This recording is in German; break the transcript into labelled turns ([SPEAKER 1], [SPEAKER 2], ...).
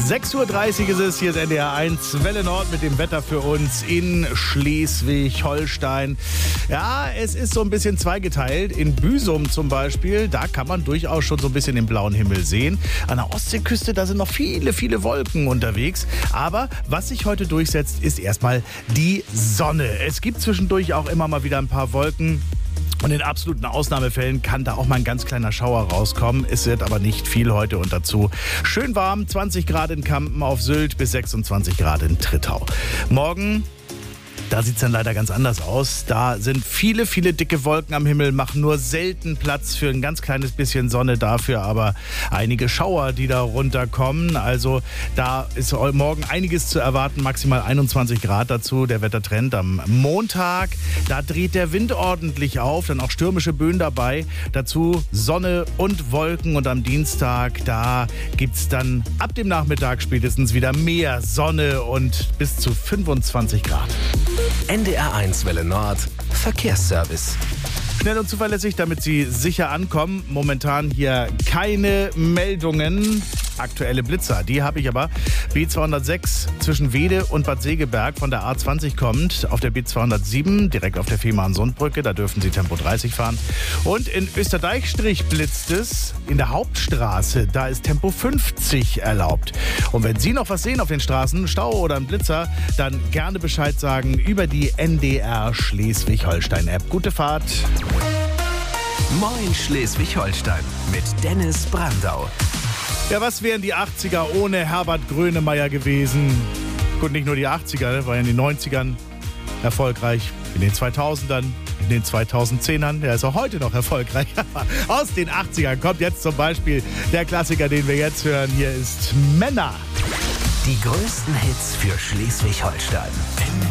[SPEAKER 1] 6:30 Uhr ist es, hier ist NDR 1 Welle Nord mit dem Wetter für uns in Schleswig-Holstein. Ja, es ist so ein bisschen zweigeteilt. In Büsum zum Beispiel, da kann man durchaus schon so ein bisschen den blauen Himmel sehen. An der Ostseeküste, da sind noch viele, viele Wolken unterwegs. Aber was sich heute durchsetzt, ist erstmal die Sonne. Es gibt zwischendurch auch immer mal wieder ein paar Wolken. Und in absoluten Ausnahmefällen kann da auch mal ein ganz kleiner Schauer rauskommen. Es wird aber nicht viel heute und dazu schön warm. 20 Grad in Kampen auf Sylt bis 26 Grad in Trittau. Morgen, da sieht es dann leider ganz anders aus. Da sind viele, viele dicke Wolken am Himmel, machen nur selten Platz für ein ganz kleines bisschen Sonne, dafür aber einige Schauer, die da runterkommen. Also da ist morgen einiges zu erwarten, maximal 21 Grad dazu, der Wettertrend. Am Montag, da dreht der Wind ordentlich auf, dann auch stürmische Böen dabei. Dazu Sonne und Wolken und am Dienstag, da gibt es dann ab dem Nachmittag spätestens wieder mehr Sonne und bis zu 25 Grad.
[SPEAKER 2] NDR 1 Welle Nord Verkehrsservice.
[SPEAKER 1] Schnell und zuverlässig, damit Sie sicher ankommen. Momentan hier keine Meldungen. Aktuelle Blitzer, die habe ich aber. B206 zwischen Wede und Bad Segeberg von der A20 kommt. Auf der B207 direkt auf der Fehmarn-Sundbrücke, da dürfen Sie Tempo 30 fahren. Und in Österdeichstrich blitzt es. In der Hauptstraße, da ist Tempo 50 erlaubt. Und wenn Sie noch was sehen auf den Straßen, Stau oder ein Blitzer, dann gerne Bescheid sagen über die NDR Schleswig-Holstein-App. Gute Fahrt.
[SPEAKER 2] Moin Schleswig-Holstein mit Dennis Brandau.
[SPEAKER 1] Ja, was wären die 80er ohne Herbert Grönemeyer gewesen? Gut, nicht nur die 80er, war ja in den 90ern erfolgreich, in den 2000ern, in den 2010ern. Er ist auch heute noch erfolgreich. Aus den 80ern kommt jetzt zum Beispiel der Klassiker, den wir jetzt hören. Hier ist Männer.
[SPEAKER 2] Die größten Hits für Schleswig-Holstein.